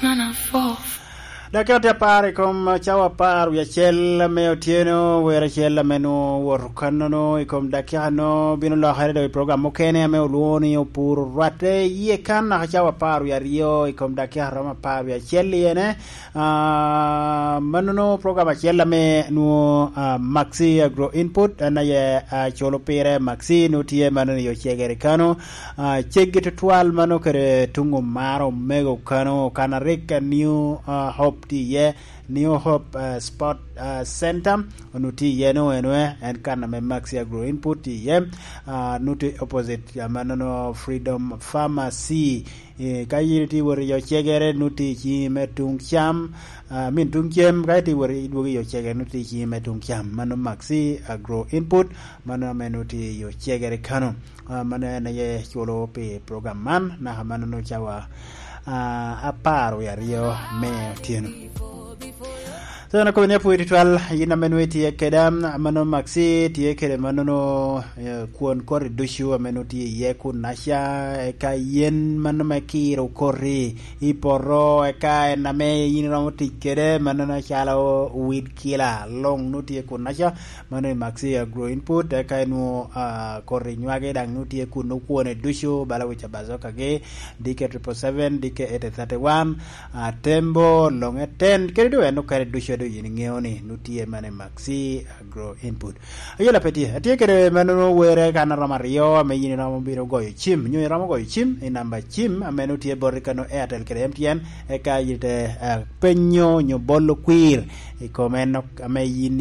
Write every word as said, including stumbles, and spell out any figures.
Dakota pare kom chawa paru ya chel me otieno wera chel meno workanono ikom dakiano bino la hare do program okene me oluoni opur rate ye kan na chawa paru ya rio ikom dakiaro ma paru ya chel yene uh, manono program chel me no uh, maxi agro input na ye uh, cholo pere maxi no tie manono yo chegere kano uh, chegete twal mano kere tungo maro mego kano kana reka new uh, hope tie New Hope uh, Sport uh, Center onuti yeno enwe en kana me maxi agro input ye uh, nuti opposite ya manono Freedom Pharmacy e kayiti wori yo chegere nuti chi metung cham uh, min tung chem kayiti wori wori yo chegere nuti chi metung cham mano maxi agro input mano menuti yo chegere kano uh, mano na ye cholo pe program man na mano no chawa uh, aparo ya rio me tieno so na ko ne pu ritual yina menwe tie kedam mano maxi tie kede mano no kuon kor dushu mano tie ye kun nasha e ka yen mano makiro korri iporo e ka na me yin ro tikere mano na chala wid kila long no tie kun nasha mano maxi agro input e ka no korri nywage dang no tie kun no kuon dushu bala wicha bazoka ge dike triple seven dike eight thirty-one tembo long ten kede do no kare dushu yin ngeoni nutie mane maxi agro input ayola peti atie kere mano were kana ramario me yin ramo biro goyo chim nyu ramo goyo chim e namba chim ameno tie borikano Airtel kere M T N e ka yite uh, penyo nyo bolo queer e komeno ame yin